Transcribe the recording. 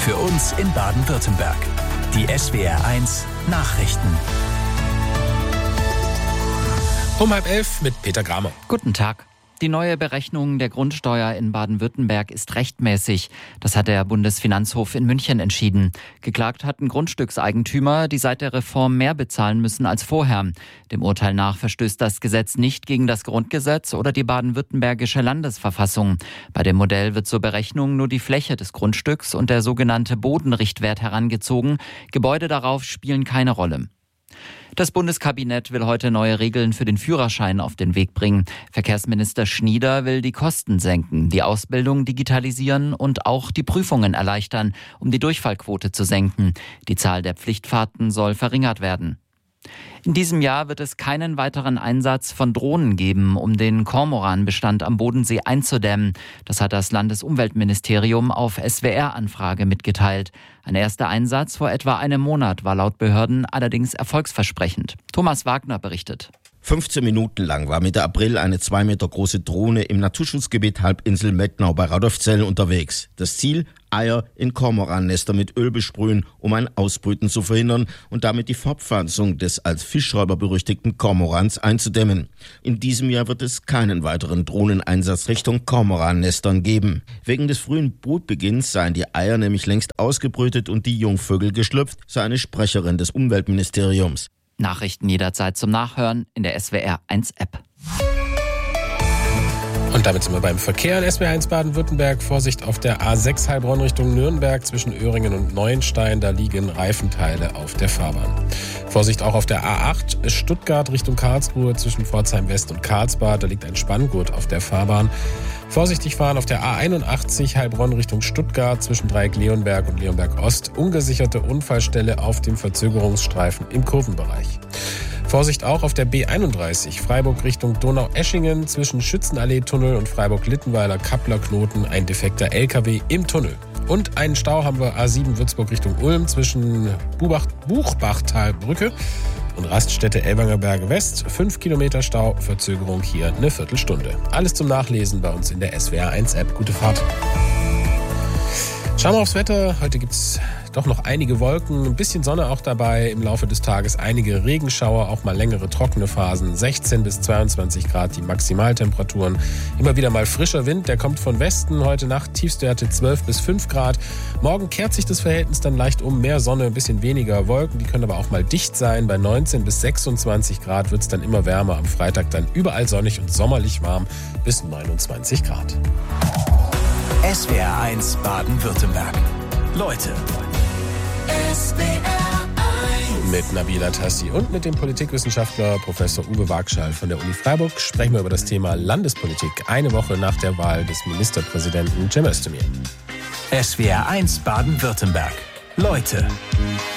Für uns in Baden-Württemberg. Die SWR1 Nachrichten. Um 10:30 mit Peter Gramer. Guten Tag. Die neue Berechnung der Grundsteuer in Baden-Württemberg ist rechtmäßig. Das hat der Bundesfinanzhof in München entschieden. Geklagt hatten Grundstückseigentümer, die seit der Reform mehr bezahlen müssen als vorher. Dem Urteil nach verstößt das Gesetz nicht gegen das Grundgesetz oder die baden-württembergische Landesverfassung. Bei dem Modell wird zur Berechnung nur die Fläche des Grundstücks und der sogenannte Bodenrichtwert herangezogen. Gebäude darauf spielen keine Rolle. Das Bundeskabinett will heute neue Regeln für den Führerschein auf den Weg bringen. Verkehrsminister Schnieder will die Kosten senken, die Ausbildung digitalisieren und auch die Prüfungen erleichtern, um die Durchfallquote zu senken. Die Zahl der Pflichtfahrten soll verringert werden. In diesem Jahr wird es keinen weiteren Einsatz von Drohnen geben, um den Kormoranbestand am Bodensee einzudämmen. Das hat das Landesumweltministerium auf SWR-Anfrage mitgeteilt. Ein erster Einsatz vor etwa einem Monat war laut Behörden allerdings erfolgsversprechend. Thomas Wagner berichtet. 15 Minuten lang war Mitte April eine 2 Meter große Drohne im Naturschutzgebiet Halbinsel Mettnau bei Radolfzell unterwegs. Das Ziel? Eier in Kormorannester mit Öl besprühen, um ein Ausbrüten zu verhindern und damit die Fortpflanzung des als Fischräuber berüchtigten Kormorans einzudämmen. In diesem Jahr wird es keinen weiteren Drohneneinsatz Richtung Kormorannestern geben. Wegen des frühen Brutbeginns seien die Eier nämlich längst ausgebrütet und die Jungvögel geschlüpft, so eine Sprecherin des Umweltministeriums. Nachrichten jederzeit zum Nachhören in der SWR1-App. Und damit sind wir beim Verkehr in SWR1 Baden-Württemberg. Vorsicht auf der A6 Heilbronn Richtung Nürnberg zwischen Öhringen und Neuenstein. Da liegen Reifenteile auf der Fahrbahn. Vorsicht auch auf der A8 Stuttgart Richtung Karlsruhe zwischen Pforzheim West und Karlsbad. Da liegt ein Spanngurt auf der Fahrbahn. Vorsichtig fahren auf der A81 Heilbronn Richtung Stuttgart zwischen Dreieck Leonberg und Leonberg Ost. Ungesicherte Unfallstelle auf dem Verzögerungsstreifen im Kurvenbereich. Vorsicht auch auf der B31 Freiburg Richtung Donaueschingen zwischen Schützenallee-Tunnel und Freiburg-Littenweiler-Kappler-Knoten ein defekter LKW im Tunnel. Und einen Stau haben wir A7 Würzburg Richtung Ulm zwischen Buchbachtalbrücke und Raststätte Elwanger Berge West. 5 Kilometer Stau, Verzögerung hier eine Viertelstunde. Alles zum Nachlesen bei uns in der SWR1-App. Gute Fahrt. Schauen wir aufs Wetter. Heute gibt's doch noch einige Wolken, ein bisschen Sonne auch dabei. Im Laufe des Tages einige Regenschauer, auch mal längere trockene Phasen. 16 bis 22 Grad die Maximaltemperaturen. Immer wieder mal frischer Wind, der kommt von Westen. Heute Nacht Tiefstwerte 12 bis 5 Grad. Morgen kehrt sich das Verhältnis dann leicht um. Mehr Sonne, ein bisschen weniger Wolken. Die können aber auch mal dicht sein. Bei 19 bis 26 Grad wird es dann immer wärmer. Am Freitag dann überall sonnig und sommerlich warm bis 29 Grad. SWR1 Baden-Württemberg. Leute. SWR1. Mit Nabila Tassi und mit dem Politikwissenschaftler Professor Uwe Wagschall von der Uni Freiburg sprechen wir über das Thema Landespolitik. Eine Woche nach der Wahl des Ministerpräsidenten Cem Özdemir. SWR1 Baden-Württemberg. Leute.